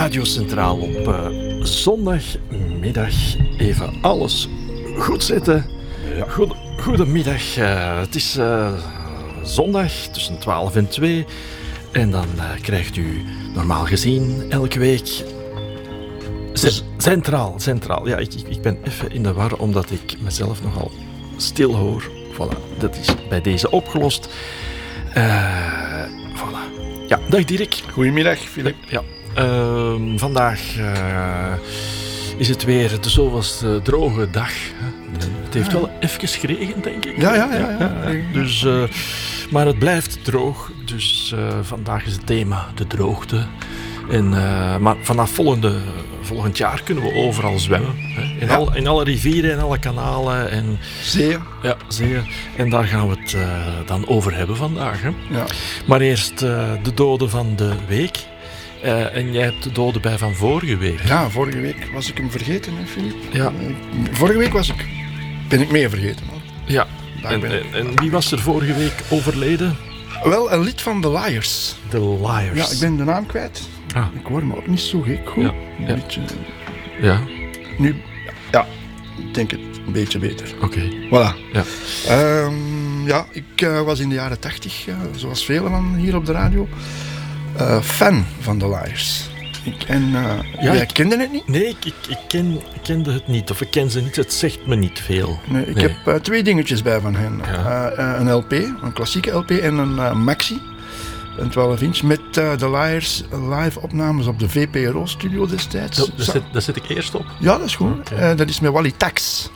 Radio Centraal op zondagmiddag. Even alles goed zetten. Ja. Goedemiddag. Het is zondag tussen 12 en 2. En dan krijgt u normaal gezien elke week... Centraal. Ja, ik ben even in de war omdat ik mezelf nogal stil hoor. Voilà, dat is bij deze opgelost. Voilà. Ja, dag Dirk. Goedemiddag, Filip. Ja. Vandaag is het weer de zoveelste droge dag. Het heeft wel even geregend, denk ik. Ja. Dus, maar het blijft droog. Dus vandaag is het thema de droogte. En, maar vanaf volgend jaar kunnen we overal zwemmen. Hè? In alle rivieren en alle kanalen. En, zeeën. Ja, zeeën. En daar gaan we het dan over hebben vandaag. Hè? Ja. Maar eerst de doden van de week. En jij hebt de doden bij van vorige week. Ja, vorige week was ik hem vergeten, hè, Filip? Ja. Vorige week ben ik meer vergeten. Man. Ja. En wie was er vorige week overleden? Wel, een lid van The Liars. The Liars. Ja, ik ben de naam kwijt. Ah. Ik hoor me ook niet zo gek goed. Ja. Een beetje... Ja. Nu, ja, ik denk het een beetje beter. Oké. Voilà. Ja. Ik was in de jaren 80, zoals velen van hier op de radio, fan van The Liars. Jij kende het niet? Nee, ik kende het niet. Of ik ken ze niet. Het zegt me niet veel. Nee, ik heb 2 dingetjes bij van hen. Ja. Een LP, een klassieke LP en een maxi. Een 12-inch met The Liars live opnames op de VPRO-studio destijds. Daar zet ik eerst op. Ja, dat is goed. Okay. Dat is met Wally Tax.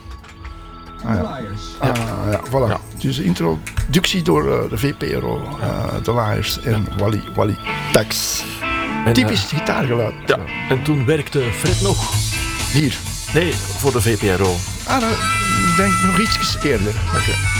Ja, voilà. Ja. Dus de introductie door de VPRO, The Liars en Wally Tax. En, typisch gitaargeluid. Ja, en toen werkte Fred nog. Hier? Nee, voor de VPRO. Ik denk nog iets eerder. Okay.